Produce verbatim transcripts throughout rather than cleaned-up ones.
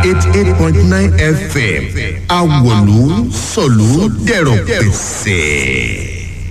eighty eight point nine F M Awolu sọ̀lú dẹ̀rọ̀ pẹ̀sẹ̀.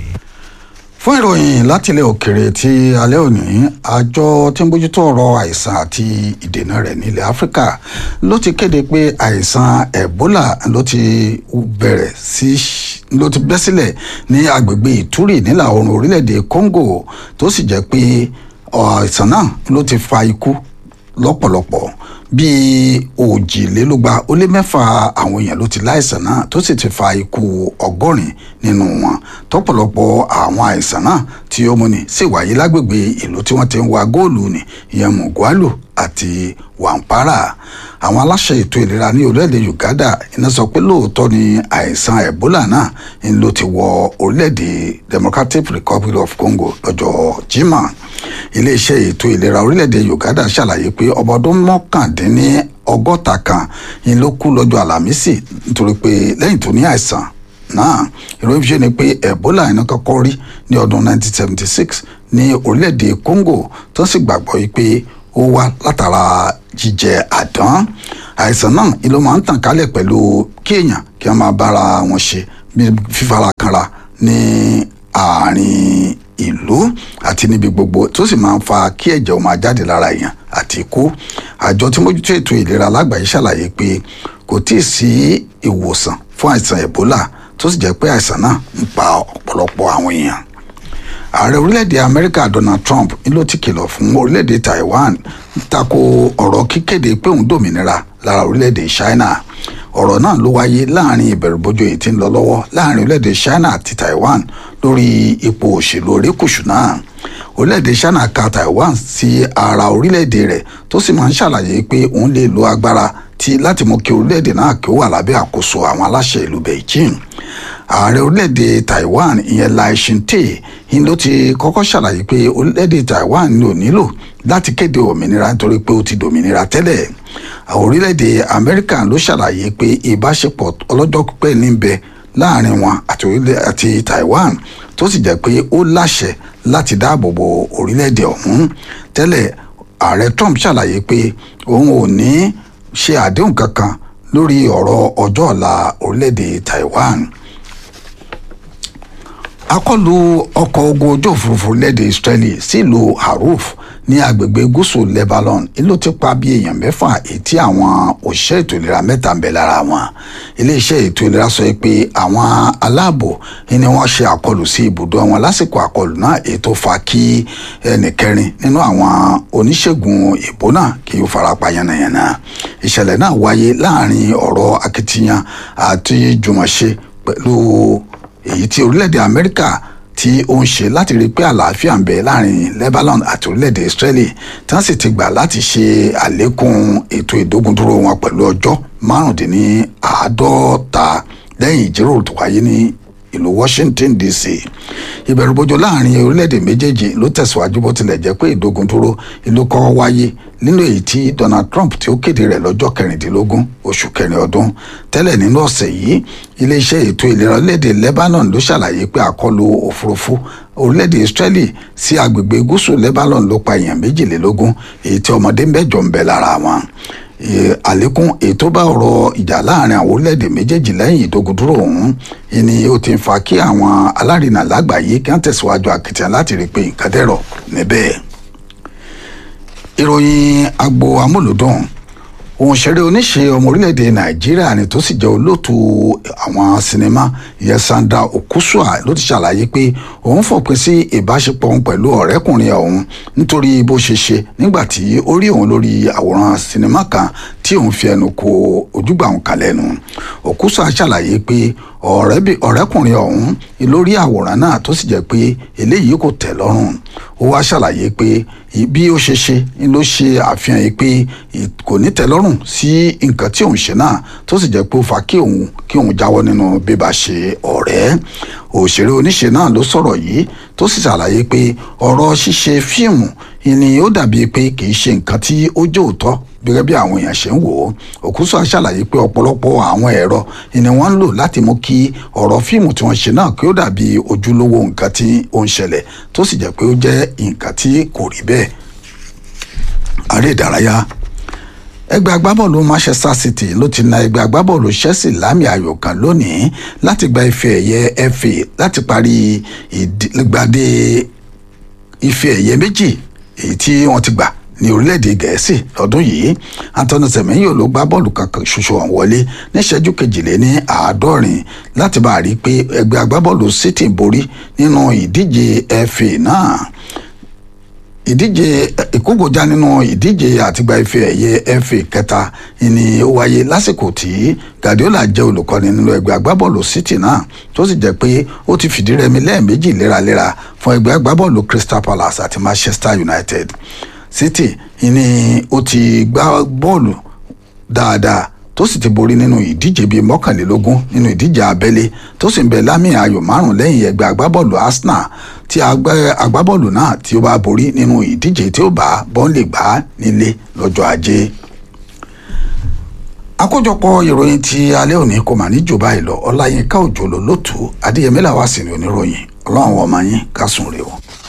Fún ìròyìn láti ilẹ̀ òkèèrè ti alẹ́ òní, àjọ tí ń bójútó ọ̀rọ̀ àìsàn àti ìdènà rẹ̀ nílẹ̀ Áfíríkà ló ti kéde pé àìsàn Ebola ló ti bẹ̀rẹ̀ sí ló ti bẹ́ sílẹ̀ ní agbègbè Ìtúrì nílà oòrùn orílẹ̀-èdè Congo, tó sì jẹ́ pé àìsàn náà ló ti fa ikú lọ́pọ̀lọpọ̀ bíi òjìlélúgba ó lé mẹ́fà àwọn èèyàn ló ti láìsàn náà, tó sì ti fa ikú ọgọ́rin nínú wọn. Tọ́pọ̀lọpọ̀ àwọn àìsàn náà tí ó múni sì wáyé lágbègbè ìlú tí wọ́n ti ń wa góòlù ní ìyẹn Mugwalu àti Wampara. Àwọn aláṣẹ ètò ìlera ní orílẹ̀-èdè Uganda iná sọ pé lóòótọ́ ni àìsàn Ebola náà ń ló ti wọ orílẹ̀-èdè Democratic Republic of Congo lọ́jọ́ Jímọ̀. Iléeṣẹ́ ètò ìlera orílẹ̀-èdè Uganda ṣàlàyé pé ọmọ ọdún mọ́kàndínní ọgọ́ta kan ń ló kú lọ́jọ́ Àlàmísì nítorí pé lẹ́yìn tó ní àìsàn náà. Ìròyìn fi ṣe ni pé Ebola iná kọ́kọ́ rí ní ọdún nineteen seventy six ní orílẹ̀-èdè Congo, tó sì gbàgbọ́ yìí pé ó wá látara jíjẹ àdán. Àìsàn náà ló máa ń tàn kálẹ̀ pẹ̀lú kí èèyàn kí wọ́n máa bára wọn ṣe bí fífara kanra ní àárín ìlú àti níbi gbogbo, tó sì máa ń fa kí ẹ̀jẹ̀ ó máa jáde lára èèyàn àti ikú. Àjọ tí mójútó ètò ìlera lágbàáyé ṣàlàyé pé kò tíì sí ìwòsàn fún àìsàn Ebola, tó sì jẹ́ pé àìsàn náà ń pa ọ̀pọ̀lọpọ̀ àwọn èèyàn. Ààrẹ orílẹ̀-èdè Amẹ́ríkà Donald Trump ló ti kìlọ̀ fún orílẹ̀-èdè Taiwan tako ọ̀rọ̀ kíkéde pé òun dòmìnira lára orílẹ̀-èdè China. Ọ̀rọ̀ náà ló wáyé láàrin ìbẹ̀rùbojo èyí tí ń lọ lọ́wọ́ láàrin orílẹ̀-èdè China àti Taiwan lórí ipò òṣèlú oríkùsù náà. Orílẹ̀-èdè China ka Taiwan sí ara orílẹ̀-èdè rẹ̀, tó sì máa ń ṣàlàyé pé òun lè lo agbára tí láti mú kí orílẹ̀-èdè náà kí ó wà lábẹ́ àkóso àwọn aláṣẹ ìlú Beijing. Ààrẹ orílẹ̀-èdè Taiwan ìyẹn Lai Ching-te ló ti kọ́kọ́ ṣàlàyé pé orílẹ̀-èdè Taiwan ló nílò láti kéde òmìnira nítorí pé ó ti dòmìnira tẹ́lẹ̀. Àwọn orílẹ̀-èdè Amẹ́ríkà ló ṣàlàyé pé ìbáṣepọ̀ ọlọ́jọ́ pípẹ́ níbẹ̀ láàrin wọn àti Taiwan, tó sì jẹ́ pé ó láṣẹ láti dáàbò bo orílẹ̀-èdè ọ̀hún. Tẹ́lẹ̀ ààrẹ Trump ṣàlàyé pé òun ò ní ṣe àdéhùn kankan lórí ọ̀rọ̀ ọjọ́ ọ̀la orílẹ̀-èdè Taiwan. Àkọlù ọkọ̀ ogun ojú òfurufú lẹ́dẹ̀ Israeli sílùú Haruf ní agbègbè gúúsù Lebanon ló ti pa bí èèyàn mẹ́fà, èyí tí àwọn òṣìṣẹ́ ètò ìlera mẹ́ta ń bẹ lára wọn. Iléeṣẹ́ ètò ìlera sọ pé àwọn aláàbò ni wọ́n ṣe àkọlù sí ibùdó wọn lásìkò àkọlù náà, èyí tó fa kí ẹnìkẹrin nínú àwọn oníṣègùn ìbò náà kí ó farapa yánnayànna. Ìṣẹ̀lẹ̀ náà wáyé láàrin ọ̀rọ̀ akitiyan àti jùmọ̀ṣe pẹ̀lú èyí tí orílẹ̀-èdè Amẹ́ríkà tí ó ń ṣe láti rí pé àlàáfíà ń bẹ láàrin Lebanon àti orílẹ̀-èdè Israeli, tí wọ́n sì ti gbà láti ṣe àlékún ètò ìdógundúró wọn pẹ̀lú ọjọ́ márùndínláàádọ́ta lẹ́yìn ìjíròrò tó wáyé ní ìlú Washington D C. Ìbẹ̀rùbojo láàrin orílẹ̀-èdè méjèèjì ló tẹ̀síwájú bó tilẹ̀ jẹ́ pé ìdógundúró ìlú kọ́ wáyé nínú èyí tí Donald Trump tí ó kéde rẹ̀ lọ́jọ́ kẹrìndínlógún oṣù kẹrin ọdún. Tẹ́lẹ̀ nínú ọ̀sẹ̀ yìí, iléeṣẹ́ ètò ìlera orílẹ̀-èdè Lebanon ló ṣàlàyé pé àkọlù òfurufú orílẹ̀-èdè Israeli sí agbègbè gúúsù Lebanon ló pa èèyàn méjìlélógún, èyí tí ọmọdé mẹ́jọ ń bẹ lára wọn. Àlékún ètò bá ọ̀rọ̀ ìjà láàrin àwọn orílẹ̀-èdè méjèèjì lẹ́yìn ìdógundúró ọ̀hún ni ó ti ń fa kí àwọn alárinà lágbàáyé kí wọ́n tẹ̀síwájú akitiyan láti rí i pé nǹkan dẹ̀rọ̀ níbẹ̀. Ìròyìn agbo amúlùdùn. Òǹṣeré oníṣe ọmọ orílẹ̀-èdè Nàìjíríà ni tó sì jẹ́ olóòtú àwọn sinimá ìyẹn Sandra Okusua ló ti ṣàlàyé pé òun fòpin sí ìbáṣepọ̀ òun pẹ̀lú ọ̀rẹ́kùnrin òun nítorí bó ṣe ṣe nígbà tí ó rí òun lórí àwòrán sinimá kan tí òun fi ẹnu kò ojúgbà òun kalẹ̀ nù. Okusua ṣàlàyé pé ọ̀rẹ́kùnrin ọ̀hún lórí àwòrán náà, tó sì jẹ́ pé eléyìí kò tẹ́ lọ́rùn. Ó wá ṣàlàyé pé bí ó ṣe ṣe ló ṣe àfihàn yìí pé kò ní tẹ́ lọ́rùn sí nǹkan tí òun ṣe náà, tó sì jẹ́ pé ó fa kí òun kí òun jáwọ́ nínú bíbá ṣe ọ̀rẹ́. Òṣèré oníṣe náà ló sọ̀rọ̀ yìí, tó sì ṣàlàyé pé ọ̀rọ̀ ṣíṣe fíìmù ni ó dàbí pé kì í ṣe nǹkan tí ó jẹ́ òótọ́ gẹ́gẹ́ bí àwọn èèyàn ṣe ń wò ó. Okusua ṣàlàyé pé ọ̀pọ̀lọpọ̀ àwọn ẹ̀rọ ni wọ́n ń lò láti mú kí ọ̀rọ̀ fíìmù tí wọ́n ṣe náà kí ó dàbí ojúlówó nǹkan tí ó ń ṣẹlẹ̀, tó sì jẹ́ pé ó jẹ́ nǹkan tí kò rí bẹ́ẹ̀. Ààrẹ ìdárayá ẹgbẹ́ agbábọ́ọ̀lù Manchester City ló ti na ẹgbẹ́ agbábọ́ọ̀lù Chelsea lámì ayò kan lónìí láti gba ife ẹ̀yẹ F A láti parí ìgbàdé ife ẹ̀yẹ méjì èyí tí wọ́n ti gbà ní orílẹ̀-èdè Gẹ̀ẹ́sì lọ́dún yìí. Anthony Semenyo ló gbá bọ́ọ̀lù kankan ṣoṣo ọ̀hún wọlé níṣẹ́jú kejìléní àádọ́rin láti bá a rí i pé ẹgbẹ́ agbábọ́ọ̀lù City borí nínú ìdíje F A náà. ìdíje ìkógojá nínú ìdíje àtìgbà ife ẹ̀yẹ F A kẹta ni ó wáyé lásìkò tí Guardiola jẹ́ olùkọ́ni nínú ẹgbẹ́ agbábọ́ọ̀lù City náà tó sì jẹ́ pé ó ti fìdí rẹmi lẹ́ẹ̀mejì léraléra fún ẹgbẹ́ agbábọ́ọ̀lù Crystal Palace àti Manchester United. City ni ó ti gbá bọ́ọ̀lù dáadáa tó sì ti borí nínú ìdíje bíi mọ́kànlélógún nínú ìdíje abẹ́lé tó sì ń bẹ lámì ayò márùn lẹ́yìn ẹgbẹ́ agbábọ́ọ̀lù Arsenal tí agbábọ́ọ̀lù náà tí ó bá borí nínú ìdíje tí ó bá Burnley gbá nílé lọ́jọ́ ajé. àkójọpọ̀ ìròyìn ti alẹ́ òní kò mà ní jù báyìí lọ. Ọláyínká Òjó ló lótú, Adéyẹmí làwá sì ní oníròyìn. Ọlọ́run ọmọ yín ká sùn rè o.